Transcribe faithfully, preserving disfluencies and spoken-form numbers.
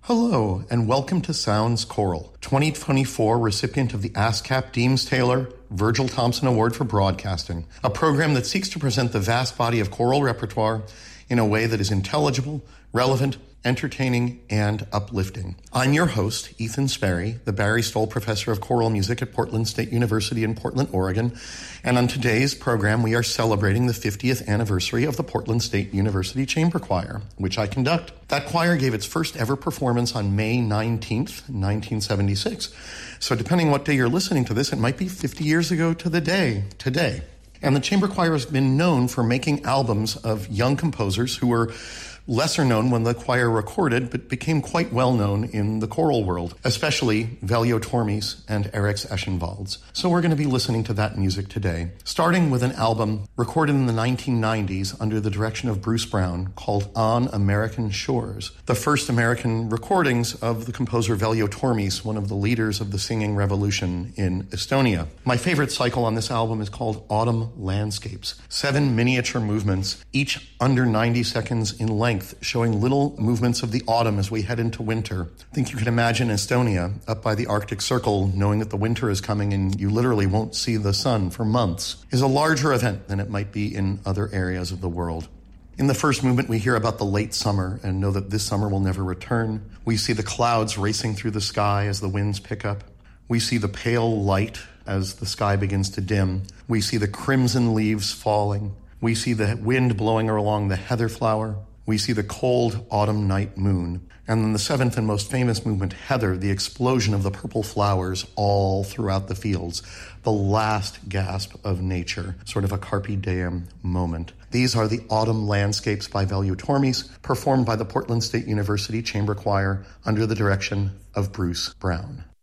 Hello, and welcome to Sounds Choral, twenty twenty-four recipient of the ASCAP Deems Taylor Virgil Thompson Award for Broadcasting, a program that seeks to present the vast body of choral repertoire in a way that is intelligible, relevant, entertaining, and uplifting. I'm your host, Ethan Sperry, the Barry Stoll Professor of Choral Music at Portland State University in Portland, Oregon, and on today's program we are celebrating the fiftieth anniversary of the Portland State University Chamber Choir, which I conduct. That choir gave its first ever performance on May nineteenth, nineteen seventy-six, so depending what day you're listening to this, it might be fifty years ago to the day today. And the Chamber Choir has been known for making albums of young composers who were lesser known when the choir recorded, but became quite well known in the choral world, especially Veljo Tormis and Eriks Eschenwalds. So we're going to be listening to that music today, starting with an album recorded in the nineteen nineties under the direction of Bruce Brown called On American Shores, the first American recordings of the composer Veljo Tormis, one of the leaders of the singing revolution in Estonia. My favorite cycle on this album is called Autumn Landscapes, seven miniature movements, each under ninety seconds in length, showing little movements of the autumn as we head into winter. I think you can imagine Estonia up by the Arctic Circle, knowing that the winter is coming and you literally won't see the sun for months, is a larger event than it might be in other areas of the world. In the first movement, we hear about the late summer and know that this summer will never return. We see the clouds racing through the sky as the winds pick up. We see the pale light as the sky begins to dim. We see the crimson leaves falling. We see the wind blowing along the heather flower. We see the cold autumn night moon. And then the seventh and most famous movement, Heather, the explosion of the purple flowers all throughout the fields, the last gasp of nature, sort of a carpe diem moment. These are the Autumn Landscapes by Veljo Tormis, performed by the Portland State University Chamber Choir under the direction of Bruce Brown.